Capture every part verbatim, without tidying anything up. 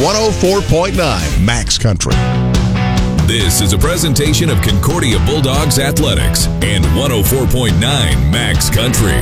one oh four point nine Max Country. This is a presentation of Concordia Bulldogs Athletics and one oh four point nine Max Country.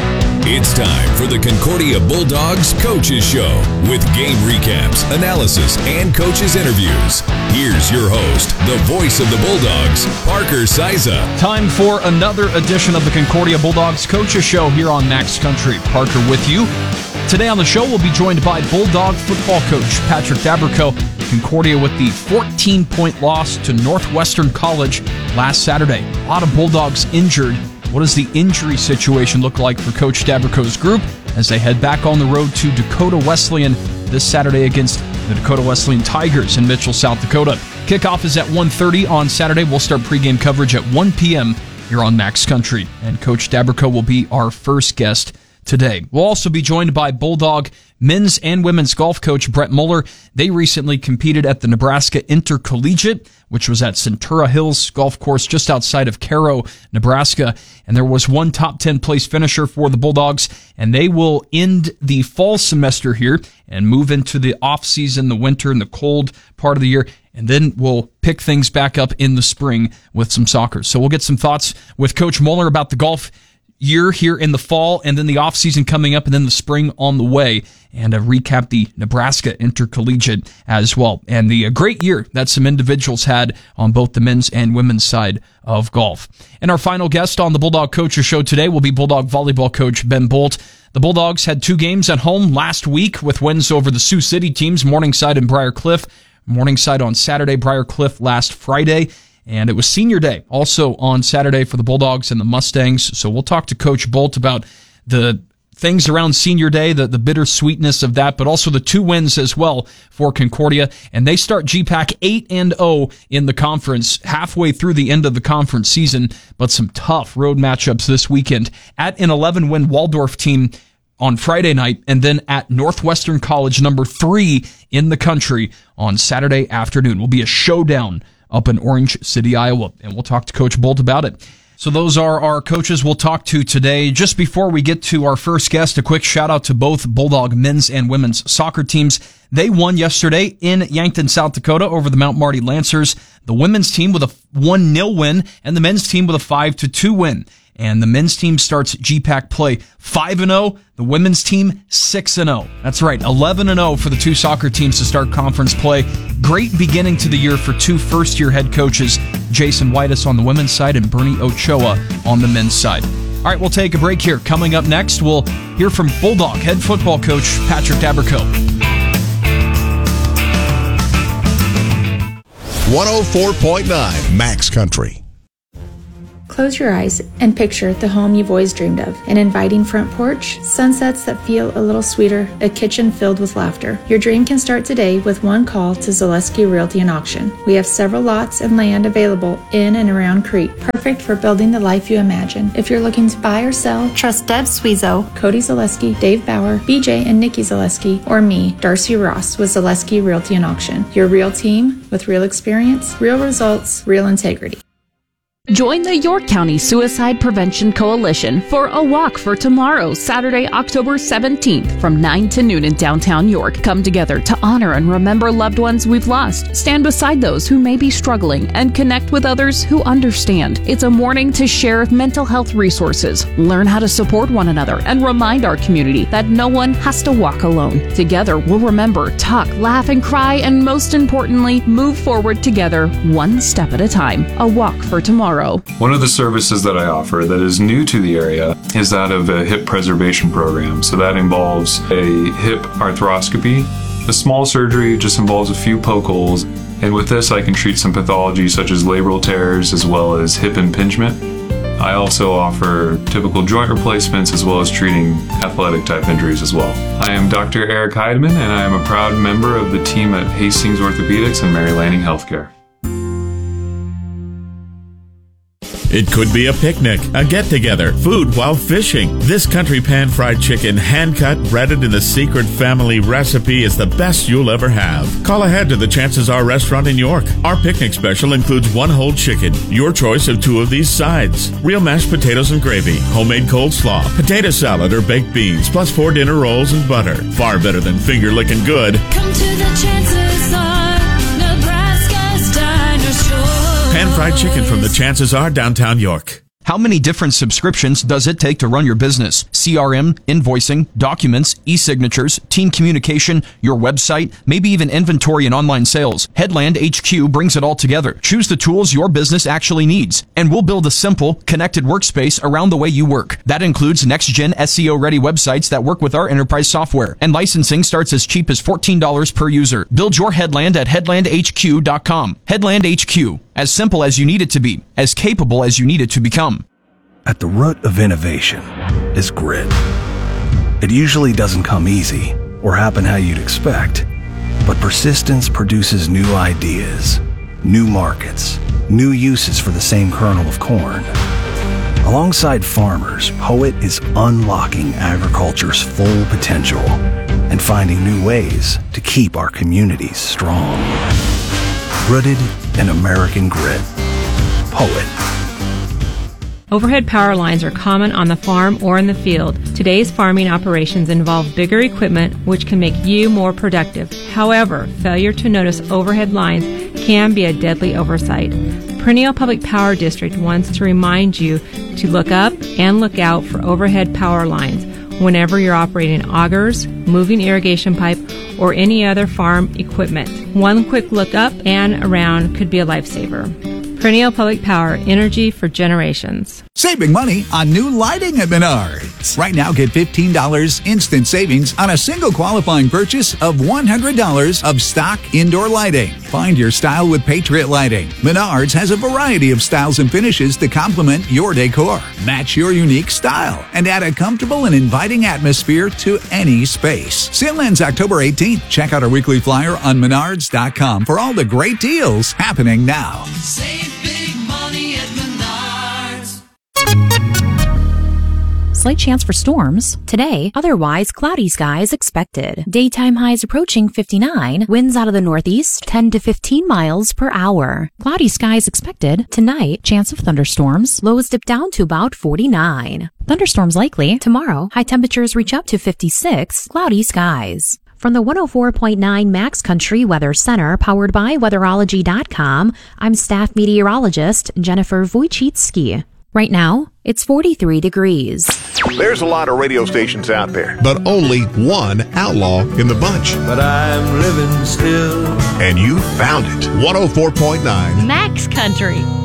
It's time for the Concordia Bulldogs Coaches Show with game recaps, analysis, and coaches' interviews. Here's your host, the voice of the Bulldogs, Parker Siza. Time for another edition of the Concordia Bulldogs Coaches Show here on Max Country. Parker with you. Today on the show, we'll be joined by Bulldog football coach Patrick D'Abrico. Concordia with the fourteen-point loss to Northwestern College last Saturday. A lot of Bulldogs injured. What does the injury situation look like for Coach D'Abrico's group as they head back on the road to Dakota Wesleyan this Saturday against the Dakota Wesleyan Tigers in Mitchell, South Dakota? Kickoff is at one thirty on Saturday. We'll start pregame coverage at one p.m. here on Max Country. And Coach D'Abrico will be our first guest today. We'll also be joined by Bulldog men's and women's golf coach Brett Muller. They recently competed at the Nebraska Intercollegiate, which was at Centura Hills Golf Course just outside of Cairo, Nebraska. And there was one top ten place finisher for the Bulldogs, and they will end the fall semester here and move into the off season, the winter and the cold part of the year. And then we'll pick things back up in the spring with some soccer. So we'll get some thoughts with Coach Muller about the golf year here in the fall, and then the offseason coming up, and then the spring on the way, and uh, recap the Nebraska Intercollegiate as well, and the uh, great year that some individuals had on both the men's and women's side of golf. And our final guest on the Bulldog Coaches Show today will be Bulldog volleyball coach Ben Bolt. The Bulldogs had two games at home last week with wins over the Sioux City teams, Morningside and Briar Cliff. Morningside on Saturday, Briar Cliff last Friday. And it was senior day also on Saturday for the Bulldogs and the Mustangs. So we'll talk to Coach Bolt about the things around senior day, the, the bittersweetness of that, but also the two wins as well for Concordia. And they start G PAC eight and oh in the conference, halfway through the end of the conference season, but some tough road matchups this weekend at an eleven-win Waldorf team on Friday night, and then at Northwestern College, number three in the country, on Saturday afternoon. Will be a showdown up in Orange City, Iowa, and we'll talk to Coach Bolt about it. So those are our coaches we'll talk to today. Just before we get to our first guest, a quick shout out to both Bulldog men's and women's soccer teams. They won yesterday in Yankton, South Dakota over the Mount Marty Lancers. The women's team with a one nil win and the men's team with a five to two win. And the men's team starts G PAC play five and oh, the women's team six and oh. That's right, eleven and oh for the two soccer teams to start conference play. Great beginning to the year for two first-year head coaches, Jason Whitus on the women's side and Bernie Ochoa on the men's side. All right, we'll take a break here. Coming up next, we'll hear from Bulldog head football coach Patrick D'Abrico. one oh four point nine Max Country. Close your eyes and picture the home you've always dreamed of. An inviting front porch, sunsets that feel a little sweeter, a kitchen filled with laughter. Your dream can start today with one call to Zaleski Realty and Auction. We have several lots and land available in and around Crete, perfect for building the life you imagine. If you're looking to buy or sell, trust Deb Sweezo, Cody Zaleski, Dave Bauer, B J and Nikki Zaleski, or me, Darcy Ross, with Zaleski Realty and Auction. Your real team with real experience, real results, real integrity. Join the York County Suicide Prevention Coalition for a walk for tomorrow, Saturday, October seventeenth, from nine to noon in downtown York. Come together to honor and remember loved ones we've lost, stand beside those who may be struggling, and connect with others who understand. It's a morning to share mental health resources, learn how to support one another, and remind our community that no one has to walk alone. Together, we'll remember, talk, laugh, and cry, and most importantly, move forward together, one step at a time. A walk for tomorrow. One of the services that I offer that is new to the area is that of a hip preservation program. So that involves a hip arthroscopy. The small surgery just involves a few poke holes. And with this, I can treat some pathology such as labral tears as well as hip impingement. I also offer typical joint replacements as well as treating athletic type injuries as well. I am Doctor Eric Heidemann, and I am a proud member of the team at Hastings Orthopedics and Mary Lanning Healthcare. It could be a picnic, a get-together, food while fishing. This country pan-fried chicken, hand-cut, breaded in the secret family recipe is the best you'll ever have. Call ahead to the Chances Are restaurant in York. Our picnic special includes one whole chicken, your choice of two of these sides, real mashed potatoes and gravy, homemade coleslaw, potato salad or baked beans, plus four dinner rolls and butter. Far better than finger-licking good. Come to the Chances Are, Nebraska's Diner Store. Pan-fried chicken from the Chances Are, downtown York. How many different subscriptions does it take to run your business? C R M, invoicing, documents, e-signatures, team communication, your website, maybe even inventory and online sales. Headland H Q brings it all together. Choose the tools your business actually needs, and we'll build a simple, connected workspace around the way you work. That includes next-gen S E O-ready websites that work with our enterprise software, and licensing starts as cheap as fourteen dollars per user. Build your Headland at headland h q dot com. Headland H Q. As simple as you need it to be, as capable as you need it to become. At the root of innovation is grit. It usually doesn't come easy or happen how you'd expect, but persistence produces new ideas, new markets, new uses for the same kernel of corn. Alongside farmers, Howitt is unlocking agriculture's full potential and finding new ways to keep our communities strong. Rooted in American grit. Howitt. Overhead power lines are common on the farm or in the field. Today's farming operations involve bigger equipment, which can make you more productive. However, failure to notice overhead lines can be a deadly oversight. Perennial Public Power District wants to remind you to look up and look out for overhead power lines whenever you're operating augers, moving irrigation pipe, or any other farm equipment. One quick look up and around could be a lifesaver. Perennial Public Power, energy for generations. Saving money on new lighting at Menards. Right now, get fifteen dollars instant savings on a single qualifying purchase of one hundred dollars of stock indoor lighting. Find your style with Patriot Lighting. Menards has a variety of styles and finishes to complement your decor. Match your unique style and add a comfortable and inviting atmosphere to any space. Sale ends October eighteenth. Check out our weekly flyer on menards dot com for all the great deals happening now. Save big money at Menards. Slight chance for storms. Today, otherwise cloudy skies expected. Daytime highs approaching fifty-nine. Winds out of the northeast, ten to fifteen miles per hour. Cloudy skies expected. Tonight, chance of thunderstorms. Lows dip down to about forty-nine. Thunderstorms likely. Tomorrow, high temperatures reach up to fifty-six. Cloudy skies. From the one oh four point nine Max Country Weather Center, powered by weatherology dot com, I'm staff meteorologist Jennifer Wojcicki. Right now, it's forty-three degrees. There's a lot of radio stations out there, but only one outlaw in the bunch. But I'm living still. And you found it. one oh four point nine Max Country.